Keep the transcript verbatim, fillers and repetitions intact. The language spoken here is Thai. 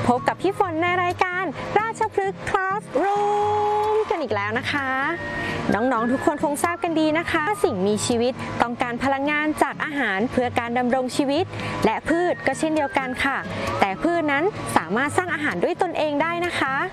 พบกับพี่ฝนในรายการราชพฤกษ์คลาสรูมกันอีกแล้วนะคะน้องๆทุกคนคงทราบกันดีนะคะสิ่งมีชีวิตต้องการพลังงานจากอาหารเพื่อการดำรงชีวิตและพืชก็เช่นเดียวกันค่ะแต่พืชนั้นสามารถสร้างอาหารด้วยตนเองได้นะคะ